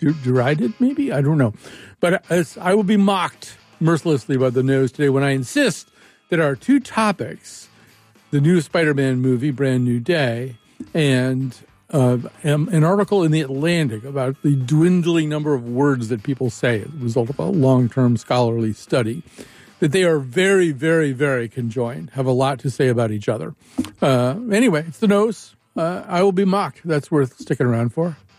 derided, maybe? I don't know. But I will be mocked mercilessly by the nose today when I insist that our two topics, the new Spider-Man movie, Brand New Day, and an article in The Atlantic about the dwindling number of words that people say as a result of a long-term scholarly study, that they are very, very, very conjoined, have a lot to say about each other. Anyway, it's the nose. I will be mocked. That's worth sticking around for.